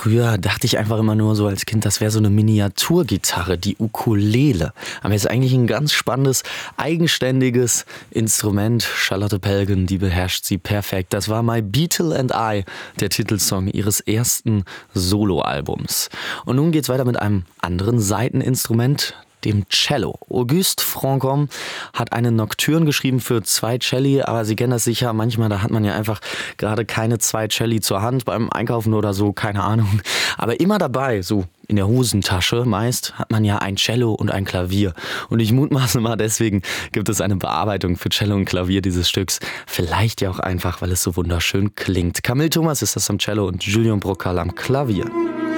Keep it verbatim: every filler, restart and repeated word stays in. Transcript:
früher dachte ich einfach immer nur so als Kind, das wäre so eine Miniaturgitarre, die Ukulele. Aber es ist eigentlich ein ganz spannendes, eigenständiges Instrument. Charlotte Pelgen, die beherrscht sie perfekt. Das war My Beatle and I, der Titelsong ihres ersten Soloalbums. Und nun geht's weiter mit einem anderen Saiteninstrument, dem Cello. Auguste Franchomme hat eine Nocturne geschrieben für zwei Celli, aber Sie kennen das sicher, manchmal, da hat man ja einfach gerade keine zwei Celli zur Hand beim Einkaufen oder so, keine Ahnung. Aber immer dabei, so in der Hosentasche meist, hat man ja ein Cello und ein Klavier. Und ich mutmaße mal, deswegen gibt es eine Bearbeitung für Cello und Klavier dieses Stücks. Vielleicht ja auch einfach, weil es so wunderschön klingt. Camille Thomas ist das am Cello und Julien Brocal am Klavier.